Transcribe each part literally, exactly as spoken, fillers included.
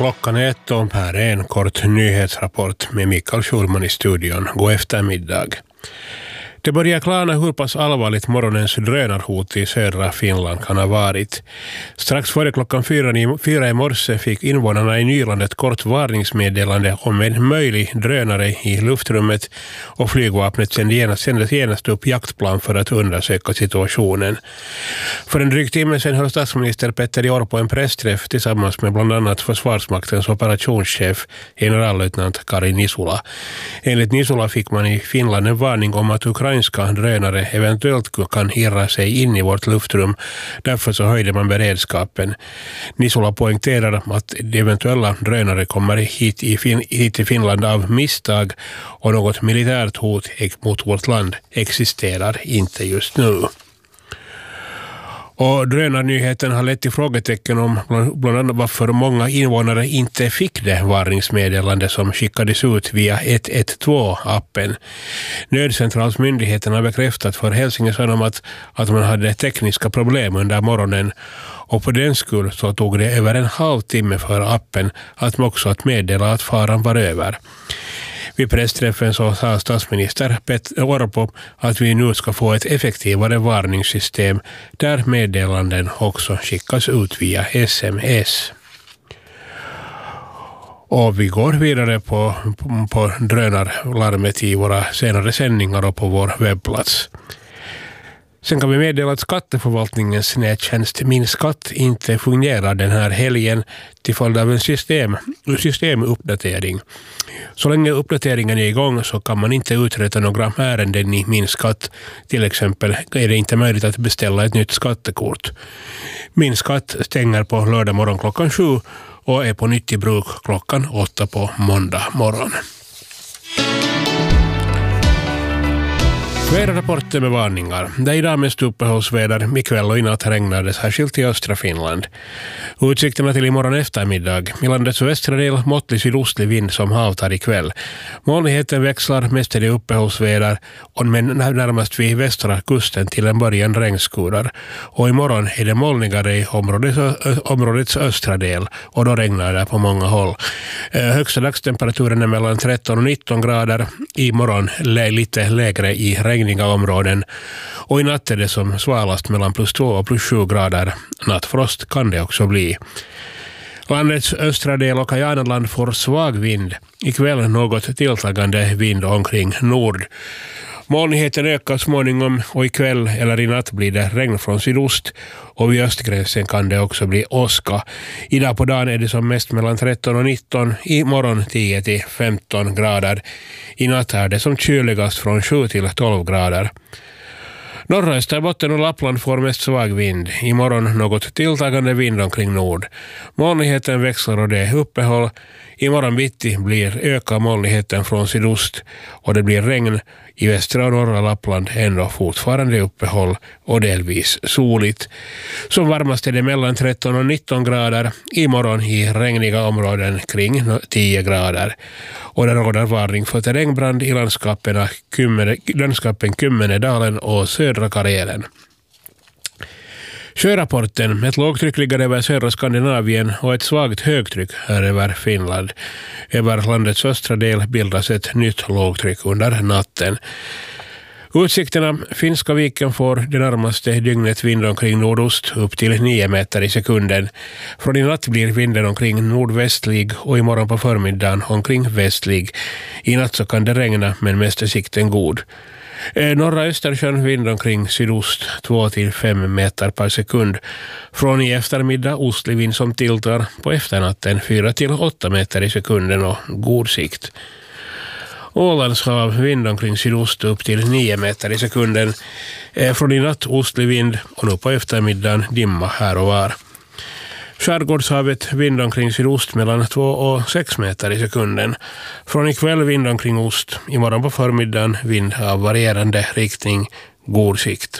Klockan är ett och här är en kort nyhetsrapport med Mikael Schulman i studion. God eftermiddag. Det börjar klarna hur pass allvarligt morgonens drönarhot i södra Finland kan ha varit. Strax före klockan fyra i, fyra i morse fick invånarna i Nyland ett kort varningsmeddelande om en möjlig drönare i luftrummet och flygvapnet sände genast, sände genast upp jaktplan för att undersöka situationen. För en dryg timme sedan höll statsminister Petteri Orpo en pressträff tillsammans med bland annat Försvarsmaktens operationschef generallöjtnant Kari Nisula. Enligt Nisula fick man i Finland en varning om att Ukraina ukrainska drönare eventuellt kan irra sig in i vårt luftrum. Därför så höjde man beredskapen. Nisula poängterar att de eventuella drönare kommer hit, i fin- hit till Finland av misstag och något militärt hot mot vårt land existerar inte just nu. Och drönarnyheten har lett till frågetecken om bland annat varför många invånare inte fick det varningsmeddelande som skickades ut via ett ett två-appen. Nödcentralsmyndigheten har bekräftat för Helsingin Sanomat att man hade tekniska problem under morgonen och på den skull så tog det över en halvtimme för appen att också att meddela att faran var över. Vid pressträffen så sa statsminister Petteri Orpo att vi nu ska få ett effektivare varningssystem där meddelanden också skickas ut via S M S. Och vi går vidare på, på, på drönarlarmet i våra senare sändningar och på vår webbplats. Sen kan vi meddela att skatteförvaltningens nättjänst Min skatt inte fungerar den här helgen till följd av en system, systemuppdatering. Så länge uppdateringen är igång så kan man inte uträtta några ärenden i Min skatt. Till exempel är det inte möjligt att beställa ett nytt skattekort. Min skatt stänger på lördag morgon klockan sju och är på nytt i bruk klockan åtta på måndag morgon. Väderrapporter med varningar. Det är idag mest uppehållsväder. Ikväll och i natt regnar det särskilt i östra Finland. Utsikterna till imorgon eftermiddag. I landets västra del måttlig sydostlig vind som avtar ikväll. Molnigheten växlar, mest är det uppehållsväder och men närmast vid västra kusten till en början regnskurar. Och imorgon är det molnigare i områdets, områdets östra del och då regnar det på många håll. Högsta dagstemperaturen är mellan tretton och nitton grader. Imorgon är lite lägre i regniga områden och i natt är det som svalast mellan plus två och plus sju grader. Nattfrost kan det också bli. Landets östra del och Kajanland får svag vind. Ikväll något tilltagande vind omkring nord. Molnigheten ökar småningom och ikväll eller i natt blir det regn från sydost och vid östgränsen kan det också bli åska. Idag på dagen är det som mest mellan tretton och nitton, i morgon tio till femton grader. I natt är det som kyligast från sju till tolv grader. Norra Österbotten och Lappland får mest svag vind. Imorgon något tilltagande vind omkring nord. Molnigheten växlar och det är uppehåll. Imorgon bitti blir ökad molnigheten från sydost och det blir regn. I västra och norra Lappland ändå fortfarande uppehåll och delvis soligt. Som varmast är det mellan tretton och nitton grader. Imorgon i regniga områden kring tio grader. Och det råder varning för terrängbrand i landskapen, Kymmene, landskapen Kymmenedalen och södra Karelen. Sjörapporten med ett lågtryck ligger över södra Skandinavien och ett svagt högtryck här över Finland. Över landets östra del bildas ett nytt lågtryck under natten. Utsikterna: Finska viken får det närmaste dygnet vind omkring nordost upp till nio meter i sekunden. Från i natt blir vinden omkring nordvästlig och imorgon på förmiddagen omkring västlig. I natt så kan det regna men mest är sikten god. Norra Östersjön vind omkring sydost två till fem meter per sekund. Från i eftermiddag ostlig vind som tilltar, på efternatten fyra till åtta meter i sekunden och god sikt. Ålands hav vind omkring sydost upp till nio meter i sekunden. Från i natt ostlig vind och nu på eftermiddagen dimma här och var. Skärgårdshavet vind omkring sydost mellan två och sex meter i sekunden. Från ikväll vind omkring ost. Imorgon på förmiddagen vind av varierande riktning, god sikt.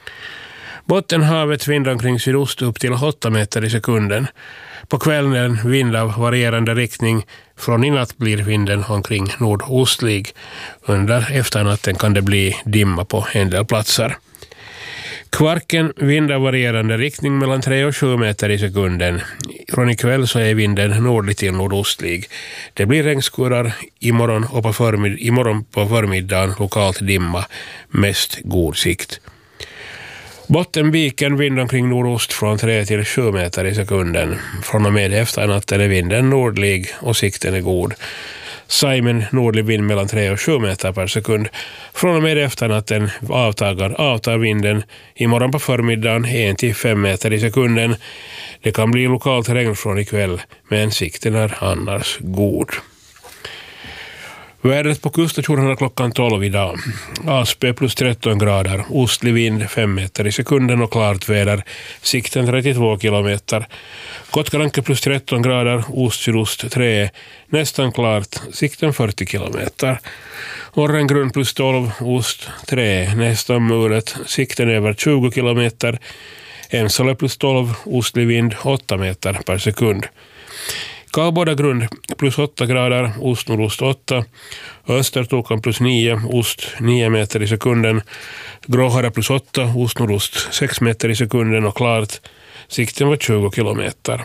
Bottenhavet vind omkring sydost upp till åtta meter i sekunden. På kvällen vind av varierande riktning. Från i natt blir vinden omkring nordostlig. Under efternatten kan det bli dimma på en del platser. Kvarken vindar varierande riktning mellan tre och sju meter i sekunden. Från ikväll så är vinden nordlig till nordostlig. Det blir regnskurar imorgon och på förmid- imorgon på förmiddagen lokalt dimma, mest god sikt. Bottenviken vind omkring nordost från tre till sju meter i sekunden. Från och med efternatten är vinden nordlig och sikten är god. Saimen nordlig vind mellan tre och sju meter per sekund. Från och med efternatten avtagar, avtar vinden imorgon på förmiddagen en till fem meter i sekunden. Det kan bli lokalt regn från ikväll, men sikten är annars god. Vädret på kuststationerna klockan tolv idag. Aspö plus tretton grader, ostlig vind fem meter i sekunden och klart väder, sikten trettiotvå kilometer. Kotkalanke plus tretton grader, ost-sydost tre, nästan klart, sikten fyrtio kilometer. Orrengrund plus tolv, ost tre, nästan mulet, sikten över tjugo kilometer. Ensala plus tolv, ostlig vind åtta meter per sekund. Kalboda grund plus åtta grader, ost nordost åtta. Östertokan plus nio, ost nio meter i sekunden. Gråhara plus åtta, ost nordost sex meter i sekunden och klart. Sikten var tjugo kilometer.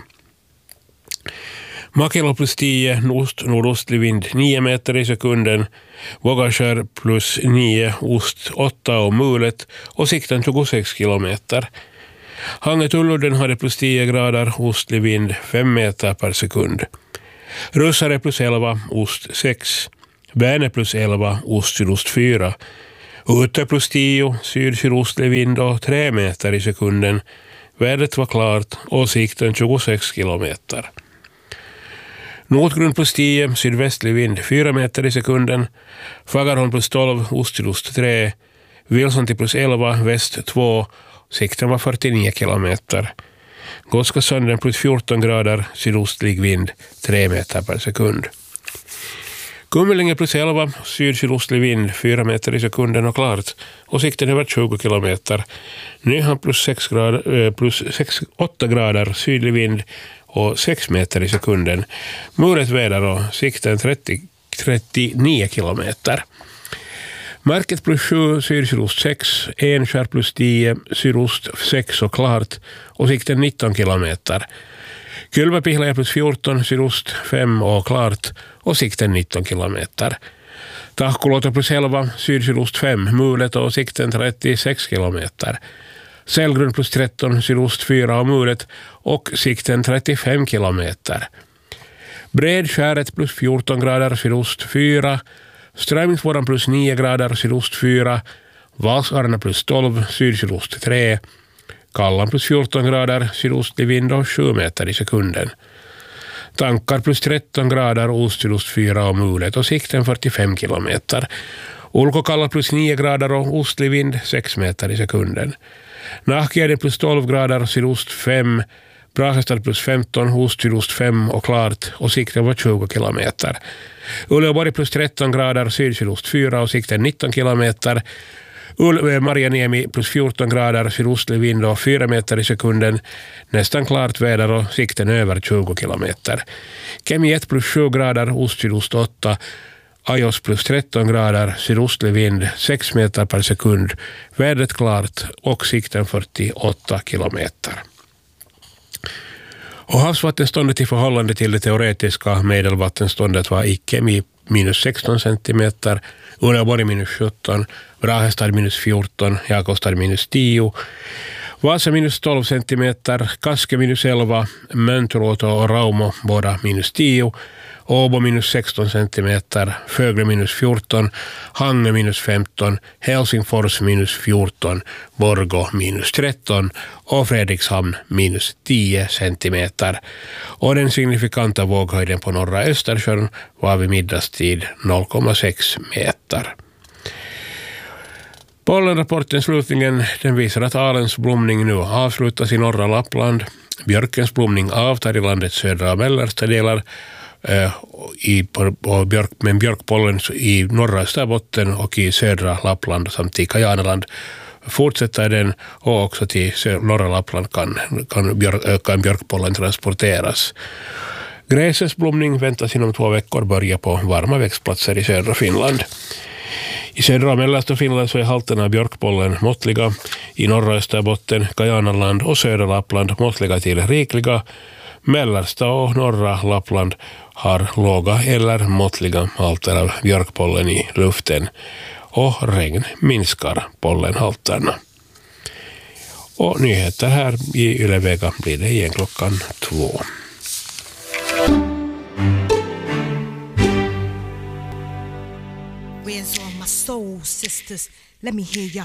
Makelo plus tio, ost nordostlig vind nio meter i sekunden. Vågaskär plus nio, ost åtta och mulet och sikten tjugosex kilometer. Hangetuludden hade plus tio grader, ostlig vind fem meter per sekund. Russare plus elva, ost sex. Bärne plus elva, ost sydost fyra. Ute plus tio, syd-sydostlig vind och tre meter i sekunden. Vädret var klart och sikten tjugosex kilometer. Nordgrund plus tio, sydvästlig vind fyra meter i sekunden. Fagerholm plus tolv, ost sydost tre. Wilson till plus elva, väst två. Sikten var fyrtionio kilometer. Gotskasanden plus fjorton grader, sydostlig vind tre meter per sekund. Kummelinge plus elva, syd-sydostlig vind fyra meter i sekunden och klart. Och sikten över tjugo kilometer. Nyhamn plus, sex grader, plus sex, åtta grader, sydlig vind och sex meter i sekunden. Muret väder och sikten trettio, trettionio kilometer. Märket plus sju, syd-sydost sex, Enskär plus tio, sydost sex och klart och sikten nitton kilometer. Kylmäpihla plus fjorton, sydost fem och klart och sikten nitton kilometer. Tahkulåta plus elva, syd-sydost fem, mulet och sikten trettiosex kilometer. Sälgrund plus tretton, sydost fyra och mulet och sikten trettiofem kilometer. Bredskäret plus fjorton grader, sydost fyra. Strävningsvåran plus nio grader, sydost fyra. Valsarna plus tolv, syd-sydost tre. Kallan plus fjorton grader, sydostlig vind och sju meter i sekunden. Tankar plus tretton grader, ost-sydost fyra och mulet och sikten fyrtiofem kilometer. Ulkokalla plus nio grader och ostlig vind sex meter i sekunden. Nahkiede plus tolv grader, sydost fem. Brahestad plus femton, ost-sydost fem och klart och sikten var tjugo kilometer. Uleåborg plus tretton grader, syd-sydost fyra och sikten nitton kilometer. Ul- Marjaniemi plus fjorton grader, sydostlig vind och fyra meter i sekunden. Nästan klart väder och sikten över tjugo kilometer. Kemi ett plus sju grader, ost-sydost åtta. Ajos plus tretton grader, sydostlig vind sex meter per sekund. Vädret klart och sikten fyrtioåtta kilometer. Och havsvattenståndet i förhållande till det teoretiska medelvattenståndet var i Kemi minus sexton centimeter, Uleåborg minus sjutton, Brahestad minus fjorton, Jakobstad minus tio, Vasa minus tolv centimeter, Kaske minus elva, Mönturuoto och Raumo båda minus tio, Åbo minus sexton centimeter, Fögle minus fjorton, Hange minus femton, Helsingfors minus fjorton, Borgå minus tretton och Fredrikshamn minus tio centimeter. Och den signifikanta våghöjden på norra Östersjön var vid middagstid noll komma sex meter. Pollenrapporten slutligen den visar att alens blomning nu avslutas i norra Lappland. Björkens blomning avtar i landets södra och mellersta delar. I, och björk, men björkpollen i norra Österbotten och i södra Lappland samt i Kajanaland fortsätter den och också till norra Lappland kan, kan, björk, kan björkpollen transporteras. Gräsens blomning väntas inom två veckor börja på varma växtplatser i södra Finland. I södra och mellersta Finland så är halterna av björkpollen måttliga. I norra Österbotten, Gajanaland och södra Lappland måttliga till rikliga. Mellersta och norra Lappland har låga eller måttliga halter av björkpollen i luften och regn minskar pollenhalterna. Och nyheter här i Yle-Vega blir det igen klockan två. Raise on my soul, sisters. Let me hear y'all